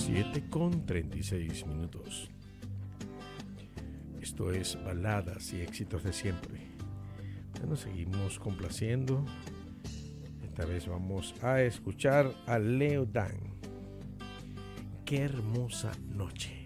7:36. Esto es Baladas y Éxitos de Siempre. Bueno, seguimos complaciendo. Esta vez vamos a escuchar a Leo Dan. Qué hermosa noche.